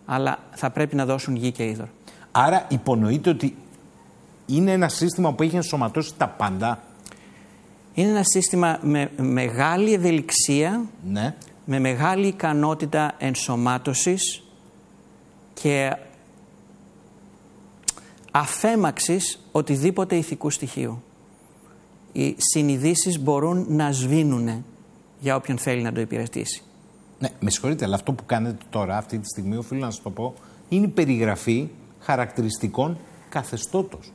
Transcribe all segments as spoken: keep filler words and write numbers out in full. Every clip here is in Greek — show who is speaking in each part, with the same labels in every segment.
Speaker 1: αλλά θα πρέπει να δώσουν γη και είδωρ.
Speaker 2: Άρα υπονοείται ότι είναι ένα σύστημα που έχει ενσωματώσει τα πάντα.
Speaker 1: Είναι ένα σύστημα με μεγάλη ευελιξία,
Speaker 2: ναι.
Speaker 1: με μεγάλη ικανότητα ενσωμάτωσης και αφέμαξης οτιδήποτε ηθικού στοιχείου. Οι συνειδήσεις μπορούν να σβήνουν για όποιον θέλει να το υπηρετήσει.
Speaker 2: Ναι, με συγχωρείτε, αλλά αυτό που κάνετε τώρα, αυτή τη στιγμή, οφείλω να σας το πω, είναι η περιγραφή χαρακτηριστικών καθεστώτος.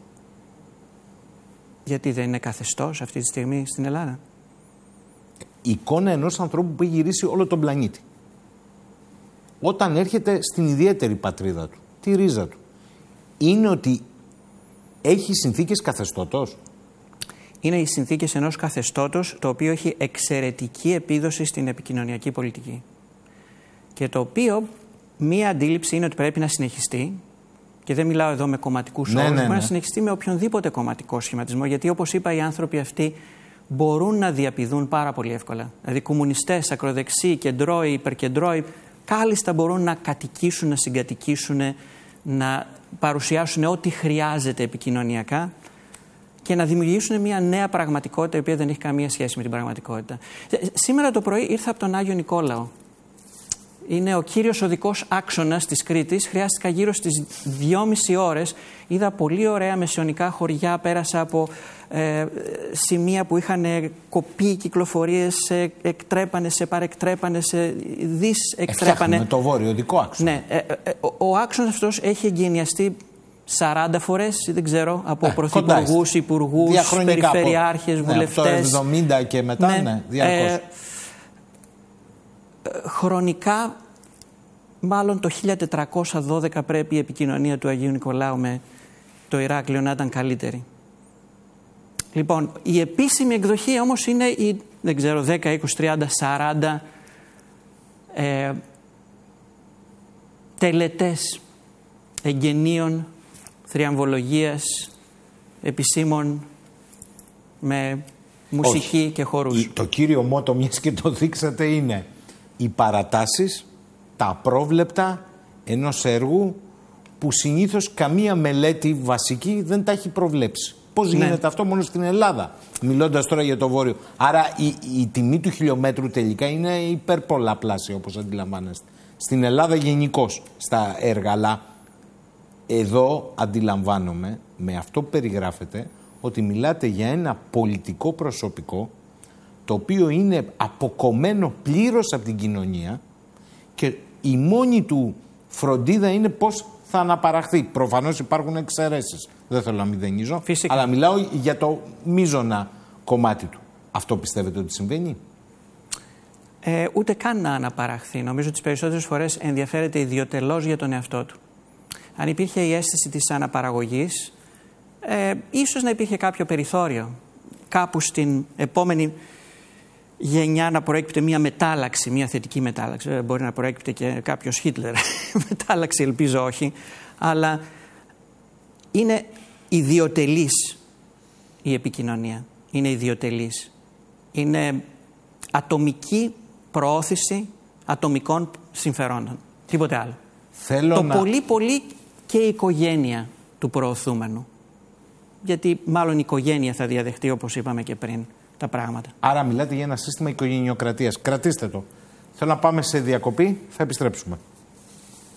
Speaker 1: Γιατί δεν είναι καθεστώς αυτή τη στιγμή στην Ελλάδα?
Speaker 2: Η εικόνα ενός ανθρώπου που έχει γυρίσει όλο τον πλανήτη. Όταν έρχεται στην ιδιαίτερη πατρίδα του, τη ρίζα του, είναι ότι έχει συνθήκες καθεστώτος.
Speaker 1: Είναι οι συνθήκες ενός καθεστώτος το οποίο έχει εξαιρετική επίδοση στην επικοινωνιακή πολιτική. Και το οποίο μία αντίληψη είναι ότι πρέπει να συνεχιστεί, και δεν μιλάω εδώ με κομματικούς
Speaker 2: ναι,
Speaker 1: όρους,
Speaker 2: ναι, ναι.
Speaker 1: πρέπει να συνεχιστεί με οποιονδήποτε κομματικό σχηματισμό, γιατί όπως είπα οι άνθρωποι αυτοί μπορούν να διαπηδούν πάρα πολύ εύκολα. Δηλαδή κομμουνιστές, ακροδεξιοί, κεντρώοι, υπερκεντρώοι, κάλλιστα μπορούν να κατοικήσουν, να συγκατοικήσουν, να παρουσιάσουν ό,τι χρειάζεται επικοινωνιακά και να δημιουργήσουν μια νέα πραγματικότητα η οποία δεν έχει καμία σχέση με την πραγματικότητα. Σήμερα το πρωί ήρθα από τον Άγιο Νικόλαο. Είναι ο κύριος οδικός άξονας της Κρήτης. Χρειάστηκα γύρω στις δυόμιση ώρες. Είδα πολύ ωραία μεσαιωνικά χωριά. Πέρασα από ε, σημεία που είχαν κοπεί κυκλοφορίες, σε εκτρέπανε, σε παρεκτρέπανε, σε δις εκτρέπανε.
Speaker 2: Με το βόρειο οδικό άξονα.
Speaker 1: Ναι, ε, ε, ο, ο άξονας αυτός έχει εγκαινιαστεί σαράντα φορές, δεν ξέρω, από ε, πρωθυπουργούς, υπουργούς, περιφερειάρχες,
Speaker 2: από,
Speaker 1: βουλευτές.
Speaker 2: Ναι, από το εβδομήντα και μετά, ναι, ναι διαρκώς. Ε,
Speaker 1: χρονικά, μάλλον το χίλια τετρακόσια δώδεκα πρέπει η επικοινωνία του Αγίου Νικολάου με το Ηράκλειο να ήταν καλύτερη. Λοιπόν, η επίσημη εκδοχή όμως είναι η, δεν ξέρω, δέκα, είκοσι, τριάντα, σαράντα ε, τελετές εγγενείων, θριαμβολογίας, επισήμων με μουσική
Speaker 2: Όχι.
Speaker 1: και χορούς.
Speaker 2: Το κύριο μότο, μιας και το δείξατε, είναι οι παρατάσεις, τα απρόβλεπτα ενός έργου που συνήθως καμία μελέτη βασική δεν τα έχει προβλέψει. Πώς
Speaker 1: ναι.
Speaker 2: γίνεται αυτό μόνο στην Ελλάδα, μιλώντας τώρα για το Βόρειο. Άρα η, η τιμή του χιλιόμετρου τελικά είναι υπερπολαπλάσια, όπως αντιλαμβάνεστε. Στην Ελλάδα γενικώς στα έργα, αλλά εδώ αντιλαμβάνομαι με αυτό που περιγράφεται ότι μιλάτε για ένα πολιτικό προσωπικό το οποίο είναι αποκομμένο πλήρως από την κοινωνία και η μόνη του φροντίδα είναι πώς θα αναπαραχθεί. Προφανώς υπάρχουν εξαιρέσεις. Δεν θέλω να μηδενίζω,
Speaker 1: Φυσικά.
Speaker 2: αλλά μιλάω για το μείζωνα κομμάτι του. Αυτό πιστεύετε ότι συμβαίνει?
Speaker 1: Ε, ούτε καν να αναπαραχθεί. Νομίζω ότι τις περισσότερες φορές ενδιαφέρεται ιδιωτελώς για τον εαυτό του. Αν υπήρχε η αίσθηση της αναπαραγωγής, ε, ίσως να υπήρχε κάποιο περιθώριο. Κάπου στην επόμενη γενιά να προέκυπτε μια μετάλλαξη, μια θετική μετάλλαξη. Ε, μπορεί να προέκυπτε και κάποιος Χίτλερ. Μετάλλαξη ελπίζω όχι. Αλλά είναι ιδιωτελής η επικοινωνία. Είναι ιδιωτελής. Είναι ατομική προώθηση ατομικών συμφερόντων. Τίποτε άλλο.
Speaker 2: Θέλω
Speaker 1: το
Speaker 2: να...
Speaker 1: πολύ πολύ και η οικογένεια του προωθούμενου. Γιατί μάλλον η οικογένεια θα διαδεχτεί, όπως είπαμε και πριν, τα πράγματα.
Speaker 2: Άρα μιλάτε για ένα σύστημα οικογενειοκρατίας. Κρατήστε το. Θέλω να πάμε σε διακοπή, θα επιστρέψουμε.